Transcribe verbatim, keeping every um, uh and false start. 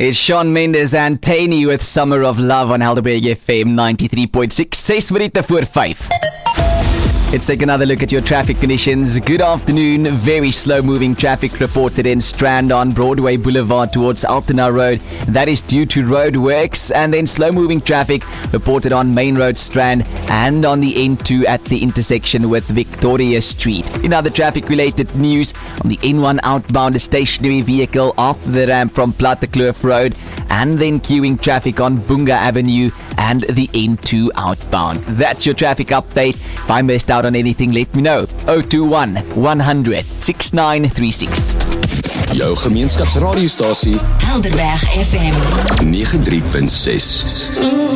It's Shawn Mendes and Tainy with Summer of Love on Helderberg F M ninety-three point six. Ses minute voor five. Let's take another look at your traffic conditions. Good afternoon. Very slow-moving traffic reported in Strand on Broadway Boulevard towards Altona Road. That is due to road works. And then slow-moving traffic reported on Main Road Strand and on the N two at the intersection with Victoria Street. In other traffic-related news, on the N one outbound, a stationary vehicle off the ramp from Plattekloof Road and then queuing traffic on Bunga Avenue and the N two outbound. That's your traffic update. If I missed out on anything, let me know. zero two one, one hundred, six nine three six. Jou gemeenskapsradiostasie Helderberg F M ninety-three point six.